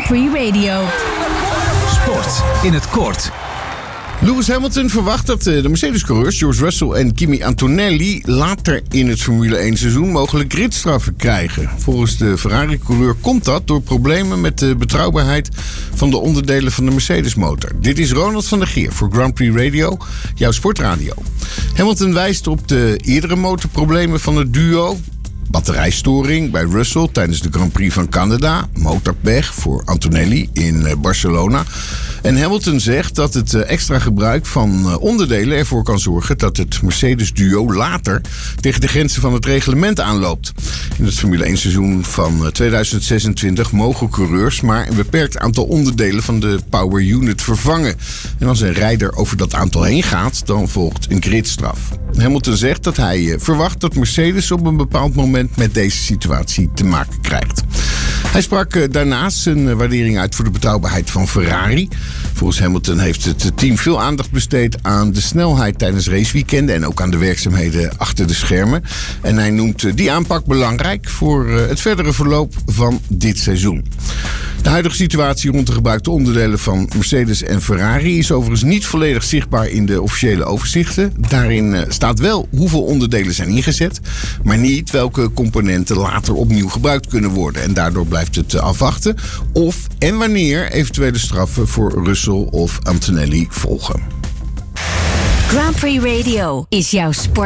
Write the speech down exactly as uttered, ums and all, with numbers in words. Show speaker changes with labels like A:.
A: Prix Radio.
B: Sport in het kort.
C: Lewis Hamilton verwacht dat de Mercedes-coureurs George Russell en Kimi Antonelli later in het Formule één seizoen mogelijk gridstraffen krijgen. Volgens de Ferrari-coureur komt dat door problemen met de betrouwbaarheid van de onderdelen van de Mercedes-motor. Dit is Ronald van der Geer voor Grand Prix Radio, jouw sportradio. Hamilton wijst op de eerdere motorproblemen van het duo. Batterijstoring bij Russell tijdens de Grand Prix van Canada. Motorpech voor Antonelli in Barcelona. En Hamilton zegt dat het extra gebruik van onderdelen ervoor kan zorgen dat het Mercedes-duo later tegen de grenzen van het reglement aanloopt. In het Formule één seizoen van tweeduizend zesentwintig mogen coureurs maar een beperkt aantal onderdelen van de power unit vervangen. En als een rijder over dat aantal heen gaat, dan volgt een gridstraf. Hamilton zegt dat hij verwacht dat Mercedes op een bepaald moment met deze situatie te maken krijgt. Hij sprak daarnaast zijn waardering uit voor de betrouwbaarheid van Ferrari. Volgens Hamilton heeft het team veel aandacht besteed aan de snelheid tijdens raceweekenden en ook aan de werkzaamheden achter de schermen. En hij noemt die aanpak belangrijk voor het verdere verloop van dit seizoen. De huidige situatie rond de gebruikte onderdelen van Mercedes en Ferrari is overigens niet volledig zichtbaar in de officiële overzichten. Daarin staat wel hoeveel onderdelen zijn ingezet, maar niet welke componenten later opnieuw gebruikt kunnen worden. En daardoor blijft het afwachten of en wanneer eventuele straffen voor Russell of Antonelli volgen.
A: Grand Prix Radio is jouw sport.